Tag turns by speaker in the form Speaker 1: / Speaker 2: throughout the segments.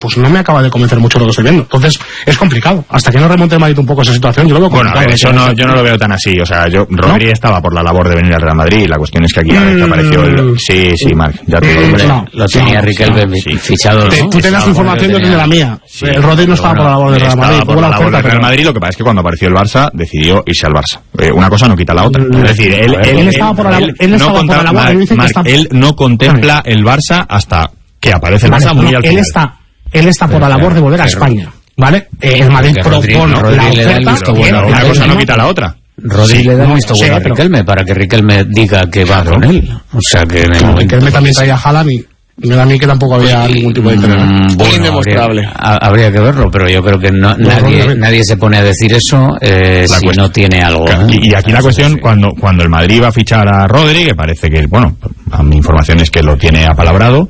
Speaker 1: pues no me acaba de convencer mucho lo que estoy viendo. Entonces, es complicado. Hasta que no remonte el Madrid un poco esa situación, yo lo veo complicado.
Speaker 2: Bueno, a ver, yo no lo veo tan así. O sea, Rodri estaba por la labor de venir al Real Madrid, y la cuestión es que aquí apareció el... Sí, Marc, ya te digo.
Speaker 3: Lo tenía Riquelme fichado, ¿no?
Speaker 1: Tú tenías información de la mía. El Rodri no estaba por la labor del Real Madrid.
Speaker 2: Por la labor del Real Madrid, lo que pasa es que cuando apareció el Barça, decidió irse al Barça. Una cosa no quita la otra. Es decir, él estaba por la labor. Él no contempla el Barça hasta que aparece el Barça muy al final.
Speaker 1: Él está por la labor de volver a España, ¿vale? El Madrid propone la oferta.
Speaker 2: Una cosa no quita la otra.
Speaker 3: Rodri le da el visto bueno a Riquelme para que Riquelme diga que va con él. O sea que...
Speaker 1: Riquelme también traía a Haaland y me da a mí que tampoco había ningún tipo de interés.
Speaker 3: Bueno, indemostrable. Habría que verlo, pero yo creo que nadie se pone a decir eso si no tiene algo.
Speaker 2: Y aquí la cuestión, cuando el Madrid va a fichar a Rodri, que parece que, bueno, a mi información es que lo tiene apalabrado,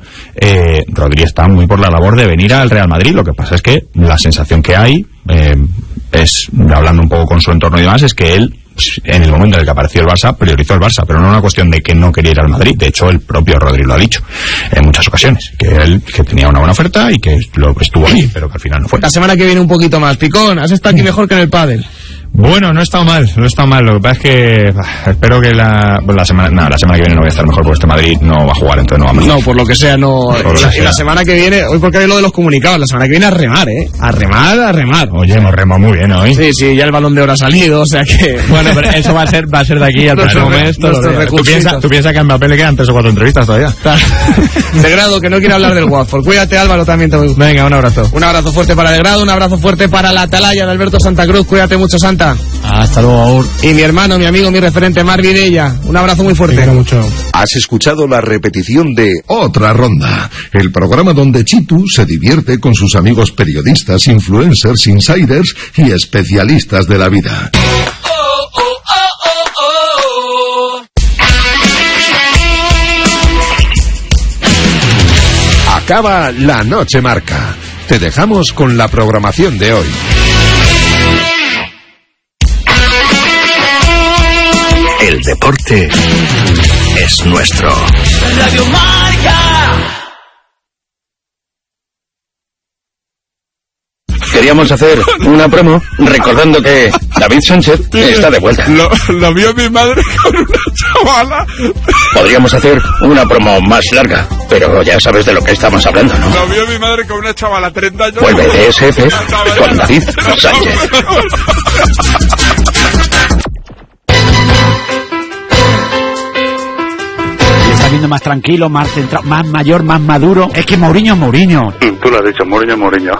Speaker 2: Rodri está muy por la labor de venir al Real Madrid. Lo que pasa es que la sensación que hay, hablando un poco con su entorno y demás, es que él, en el momento en el que apareció el Barça, priorizó el Barça, pero no una cuestión de que no quería ir al Madrid. De hecho, el propio Rodri lo ha dicho en muchas ocasiones, que tenía una buena oferta y que estuvo ahí, pero que al final no fue.
Speaker 4: La semana que viene un poquito más. Picón, has estado aquí mejor que en el pádel.
Speaker 2: Bueno, no he estado mal. Lo que pasa es que espero que la semana que viene no voy a estar mejor, porque este Madrid no va a jugar, entonces no vamos.
Speaker 4: No, por lo que sea, no. La semana que viene, hoy porque hay lo de los comunicados, la semana que viene a remar, A remar.
Speaker 2: Oye, hemos remado muy bien hoy.
Speaker 4: Sí, ya el Balón de Oro ha salido, o sea que...
Speaker 2: Bueno, pero eso va a ser de aquí al próximo mes. ¿Tú piensas que a Mbappé le quedan 3 o 4 entrevistas todavía?
Speaker 4: De Grado, que no quiere hablar del Watford. Cuídate, Álvaro, también te voy.
Speaker 2: Venga, un abrazo.
Speaker 4: Un abrazo fuerte para De Grado, un abrazo fuerte para la Atalaya de Alberto Santa Cruz. Cuídate mucho, Santa.
Speaker 3: Hasta luego, Aur.
Speaker 4: Y mi hermano, mi amigo, mi referente, Mar Vidella. Un abrazo muy fuerte.
Speaker 1: Mucho.
Speaker 5: Has escuchado la repetición de Otra Ronda, el programa donde Chitu se divierte con sus amigos periodistas, influencers, insiders y especialistas de la vida. Acaba La Noche Marca. Te dejamos con la programación de hoy. El deporte es nuestro. Radio Marca.
Speaker 6: Queríamos hacer una promo recordando que David Sánchez está de vuelta.
Speaker 7: Lo vio mi madre con una chavala.
Speaker 6: Podríamos hacer una promo más larga, pero ya sabes de lo que estamos hablando, ¿no?
Speaker 7: Lo vio mi madre con una chavala, 30 años.
Speaker 6: Vuelve DSF con David Sánchez.
Speaker 3: Viendo más tranquilo, más centrado, más mayor, más maduro. Es que Mourinho es Mourinho.
Speaker 8: Tú lo has dicho, Mourinho.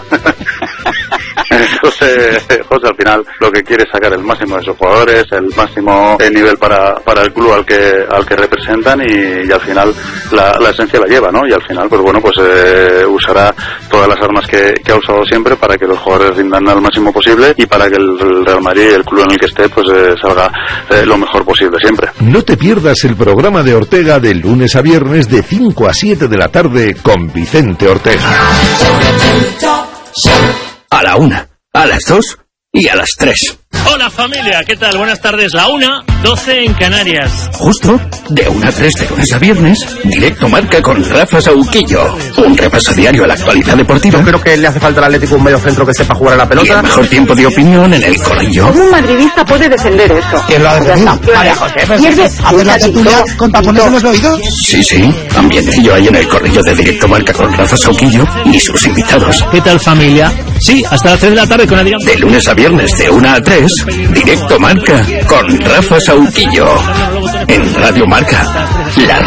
Speaker 8: José, al final lo que quiere es sacar el máximo de sus jugadores, el máximo nivel para el club al que representan y al final la esencia la lleva, ¿no? Y al final, pues bueno, pues usará todas las armas que ha usado siempre para que los jugadores rindan al máximo posible y para que el Real Madrid, el club en el que esté, pues salga lo mejor posible siempre.
Speaker 5: No te pierdas el programa de Ortega de lunes a viernes de 5 a 7 de la tarde con Vicente Ortega.
Speaker 6: A la 1, a las 2 y a las 3.
Speaker 9: Hola familia, ¿qué tal? Buenas tardes. La 1:12 en Canarias.
Speaker 6: Justo, de 1 a 3 de lunes a viernes, Directo Marca con Rafa Sauquillo. Un repaso diario a la actualidad deportiva.
Speaker 10: Yo creo que le hace falta al Atlético un medio centro que sepa jugar a la pelota.
Speaker 6: Y el mejor tiempo de opinión en el Corrillo.
Speaker 11: ¿Cómo un madridista puede defender eso?
Speaker 10: ¿Quién lo ha defendido?
Speaker 11: María José. ¿Hacer la tertulia con tapones en los oídos?
Speaker 6: Sí, ambientillo ahí en el Corrillo de Directo Marca con Rafa Sauquillo y sus invitados.
Speaker 9: ¿Qué tal familia? Sí, hasta las 3 de la tarde con Adrián.
Speaker 6: De lunes a viernes de 1 a 3, Directo Marca con Rafa Sauquillo. En Radio Marca, la